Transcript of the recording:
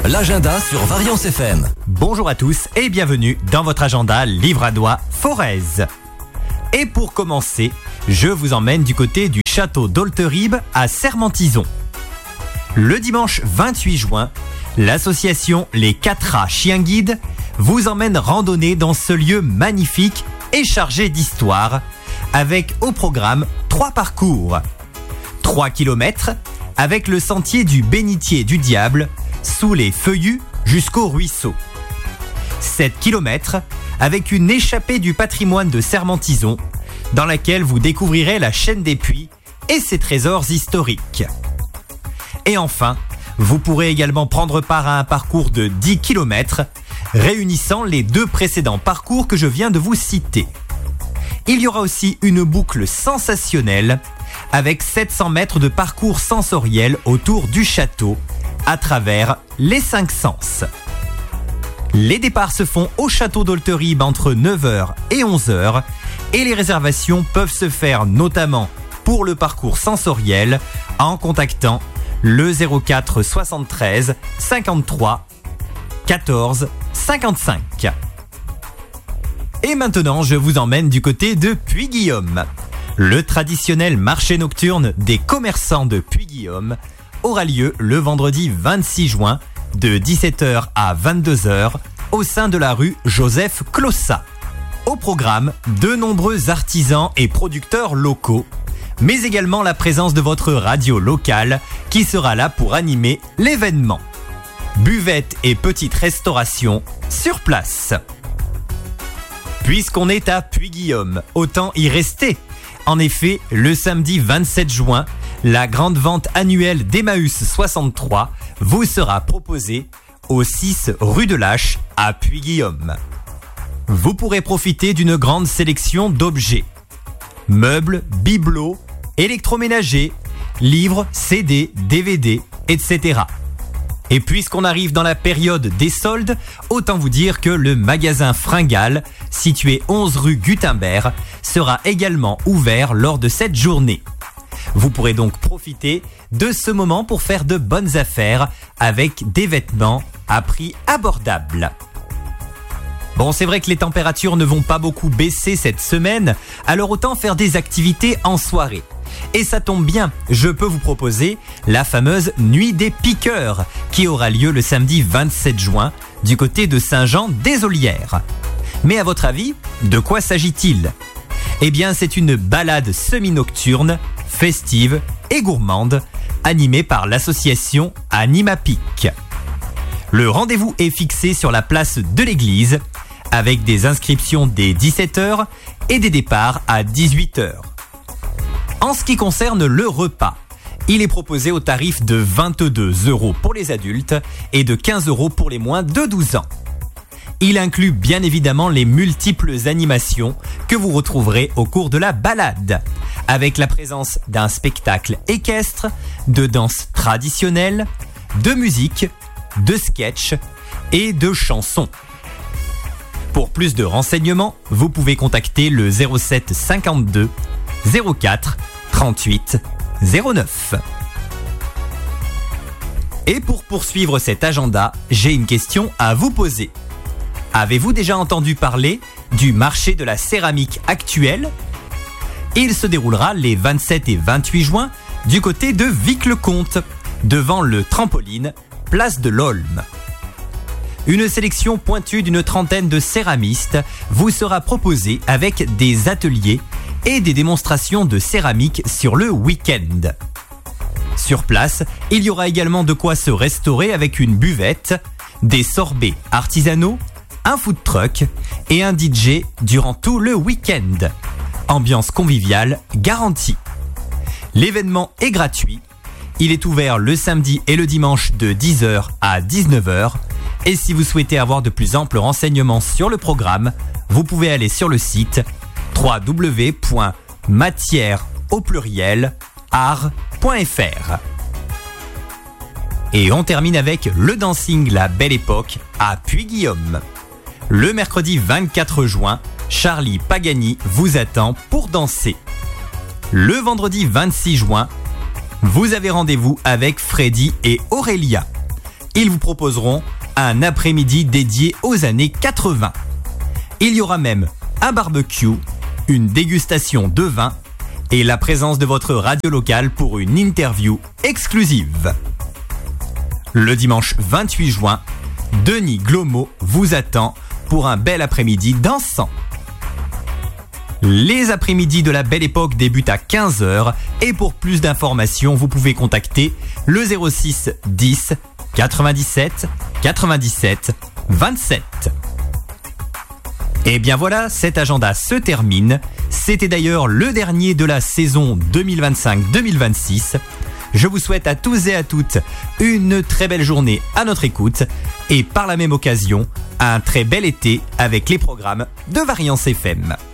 L'agenda sur Variance FM. Bonjour à tous et bienvenue dans votre agenda livradois Forez. Et pour commencer, je vous emmène du côté du château d'Olteribe à Sermentizon. Le dimanche 28 juin, l'association Les 4A Chiens Guides vous emmène randonner dans ce lieu magnifique et chargé d'histoire, avec au programme 3 parcours. 3 km avec le sentier du bénitier du diable, sous les feuillus jusqu'au ruisseau. 7 km avec une échappée du patrimoine de Sermentizon, dans laquelle vous découvrirez la chaîne des puits et ses trésors historiques. Et enfin, vous pourrez également prendre part à un parcours de 10 km, réunissant les 2 précédents parcours que je viens de vous citer. Il y aura aussi une boucle sensationnelle, avec 700 mètres de parcours sensoriel autour du château, à travers les 5 sens. Les départs se font au château d'Olteribe entre 9h et 11h et les réservations peuvent se faire notamment pour le parcours sensoriel en contactant le 04 73 53 14 55. Et maintenant, je vous emmène du côté de Puy-Guillaume. Le traditionnel marché nocturne des commerçants de Puy-Guillaume aura lieu le vendredi 26 juin de 17h à 22h au sein de la rue Joseph Clossat. Au programme, de nombreux artisans et producteurs locaux, mais également la présence de votre radio locale qui sera là pour animer l'événement. Buvette et petite restauration sur place. Puisqu'on est à Puy-Guillaume, autant y rester. En effet, le samedi 27 juin, la grande vente annuelle d'Emmaüs 63 vous sera proposée au 6 rue de Lâche à Puy-Guillaume. Vous pourrez profiter d'une grande sélection d'objets. Meubles, bibelots, électroménagers, livres, CD, DVD, etc. Et puisqu'on arrive dans la période des soldes, autant vous dire que le magasin Fringal, situé 11 rue Gutenberg, sera également ouvert lors de cette journée. Vous pourrez donc profiter de ce moment pour faire de bonnes affaires avec des vêtements à prix abordable. Bon, c'est vrai que les températures ne vont pas beaucoup baisser cette semaine, alors autant faire des activités en soirée. Et ça tombe bien, je peux vous proposer la fameuse Nuit des Piqueurs qui aura lieu le samedi 27 juin du côté de Saint-Jean-des-Olières. Mais à votre avis, de quoi s'agit-il ? Eh bien, c'est une balade semi-nocturne, festive et gourmande, animée par l'association Animapic. Le rendez-vous est fixé sur la place de l'église, avec des inscriptions dès 17h et des départs à 18h. En ce qui concerne le repas, il est proposé au tarif de 22 € pour les adultes et de 15 € pour les moins de 12 ans. Il inclut bien évidemment les multiples animations que vous retrouverez au cours de la balade, avec la présence d'un spectacle équestre, de danse traditionnelle, de musique, de sketch et de chansons. Pour plus de renseignements, vous pouvez contacter le 07 52 04 38 09. Et pour poursuivre cet agenda, j'ai une question à vous poser. Avez-vous déjà entendu parler du marché de la céramique actuel ? Il se déroulera les 27 et 28 juin du côté de Vic-le-Comte, devant le trampoline, place de l'Olme. Une sélection pointue d'une trentaine de céramistes vous sera proposée avec des ateliers et des démonstrations de céramique sur le week-end. Sur place, il y aura également de quoi se restaurer avec une buvette, des sorbets artisanaux, un food truck et un DJ durant tout le week-end. Ambiance conviviale garantie. L'événement est gratuit. Il est ouvert le samedi et le dimanche de 10h à 19h. Et si vous souhaitez avoir de plus amples renseignements sur le programme, vous pouvez aller sur le site www.matière.art.fr. Et on termine avec le dancing La Belle Époque à Puy-Guillaume. Le mercredi 24 juin, Charlie Pagani vous attend pour danser. Le vendredi 26 juin, vous avez rendez-vous avec Freddy et Aurélia. Ils vous proposeront un après-midi dédié aux années 80. Il y aura même un barbecue, une dégustation de vin et la présence de votre radio locale pour une interview exclusive. Le dimanche 28 juin, Denis Glomo vous attend pour un bel après-midi dansant. Les après-midi de la Belle Époque débutent à 15h et pour plus d'informations, vous pouvez contacter le 06 10 97 97 27. Et bien voilà, cet agenda se termine. C'était d'ailleurs le dernier de la saison 2025-2026. Je vous souhaite à tous et à toutes une très belle journée à notre écoute et par la même occasion, un très bel été avec les programmes de Variance FM.